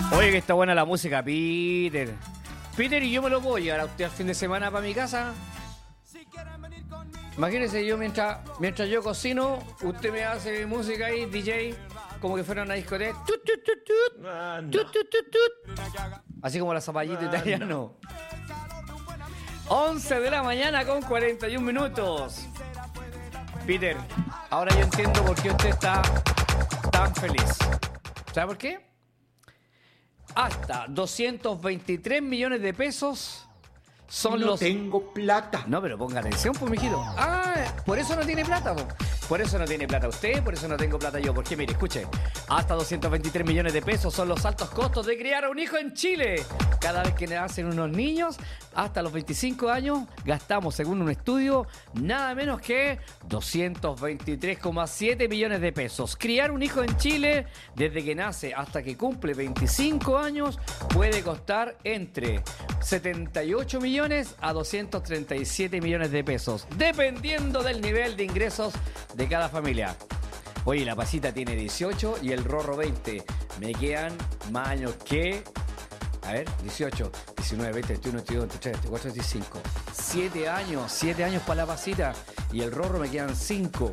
Oye, que está buena la música, Peter. Peter, ¿y yo me lo puedo llevar a usted al fin de semana para mi casa? Imagínese, yo mientras yo cocino, usted me hace música ahí, DJ, como que fuera una discoteca. Tut, tut, tut, tut. Tut, tut, tut, tut. Así como la zapallito italiano. 11 de la mañana con 41 minutos. Peter, ahora yo entiendo por qué usted está tan feliz. ¿Sabe por qué? Hasta 223 millones de pesos son no los... tengo plata. No, pero ponga atención, pues, mijito. Ah, por eso no tiene plata, po. Por eso no tiene plata usted, por eso no tengo plata yo. Porque, mire, escuche, hasta 223 millones de pesos son los altos costos de criar a un hijo en Chile. Cada vez que nacen unos niños, hasta los 25 años, gastamos, según un estudio, nada menos que 223,7 millones de pesos. Criar un hijo en Chile, desde que nace hasta que cumple 25 años, puede costar entre 78 millones a 237 millones de pesos, dependiendo del nivel de ingresos de cada familia. Oye, la pasita tiene 18 y el rorro 20. Me quedan más años que... A ver, 18, 19, 20, 21, 22, 23, 24, 25. 7 años para la pasita. Y el rorro me quedan 5.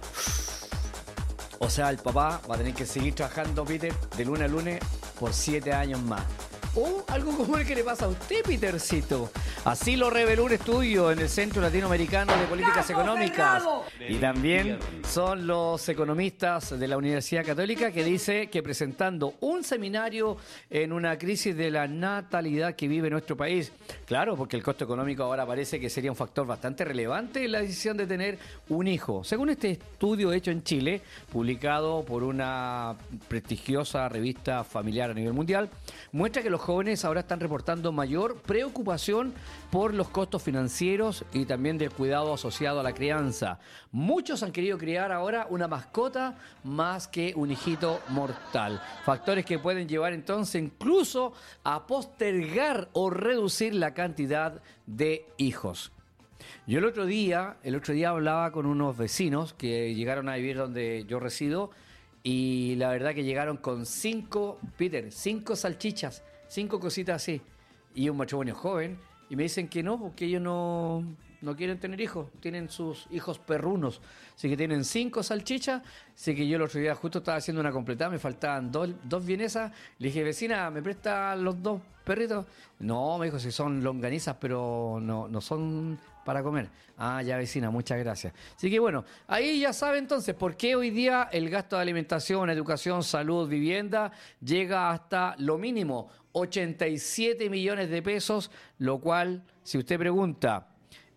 O sea, el papá va a tener que seguir trabajando, Peter, de lunes a lunes por 7 años más. O algo como el que le pasa a usted, Petercito. Así lo reveló un estudio en el Centro Latinoamericano de Políticas Económicas. Y también son los economistas de la Universidad Católica que dice que presentando un seminario en una crisis de la natalidad que vive nuestro país. Claro, porque el costo económico ahora parece que sería un factor bastante relevante en la decisión de tener un hijo. Según este estudio hecho en Chile, publicado por una prestigiosa revista familiar a nivel mundial, muestra que los jóvenes ahora están reportando mayor preocupación por los costos financieros y también del cuidado asociado a la crianza. Muchos han querido criar ahora una mascota más que un hijito mortal. Factores que pueden llevar entonces incluso a postergar o reducir la cantidad de hijos. Yo el otro día hablaba con unos vecinos que llegaron a vivir donde yo resido y la verdad que llegaron con 5 salchichas, 5 cositas así, y un matrimonio joven, y me dicen que no, porque ellos no quieren tener hijos, tienen sus hijos perrunos, así que tienen 5 salchichas, así que yo el otro día justo estaba haciendo una completada, me faltaban dos vienesas, le dije, vecina, ¿me presta los 2 perritos? No, me dijo, si son longanizas, pero no son para comer. Ah, ya, vecina, muchas gracias. Así que bueno, ahí ya sabe entonces por qué hoy día el gasto de alimentación, educación, salud, vivienda llega hasta lo mínimo, 87 millones de pesos, lo cual, si usted pregunta,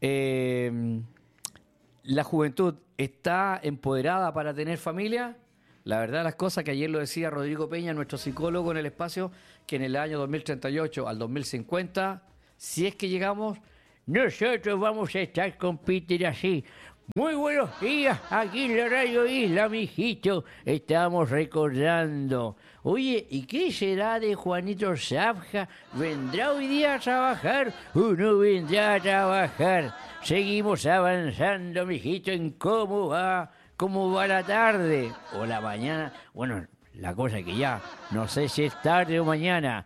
¿la juventud está empoderada para tener familia? La verdad las cosas, que ayer lo decía Rodrigo Peña, nuestro psicólogo en el espacio, que en el año 2038 al 2050, si es que llegamos, nosotros vamos a estar con Peter así. Muy buenos días, aquí en la Radio Isla, mijito. Estamos recordando. Oye, ¿y qué será de Juanito Zafja? ¿Vendrá hoy día a trabajar o no vendrá a trabajar? Seguimos avanzando, mijito, en cómo va la tarde o la mañana. Bueno, la cosa es que ya, no sé si es tarde o mañana.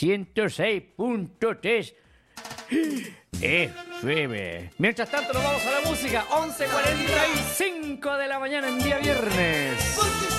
106.3 FM. Mientras tanto nos vamos a la música. 11:45 de la mañana en día viernes.